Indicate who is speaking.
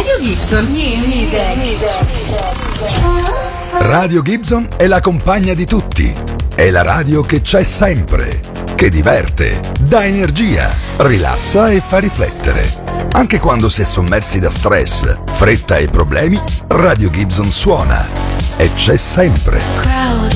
Speaker 1: Radio Gibson New Music.
Speaker 2: Radio Gibson è la compagna di tutti. È la radio che c'è sempre, che diverte, dà energia, rilassa e fa riflettere. Anche quando si è sommersi da stress, fretta e problemi, Radio Gibson suona e c'è sempre.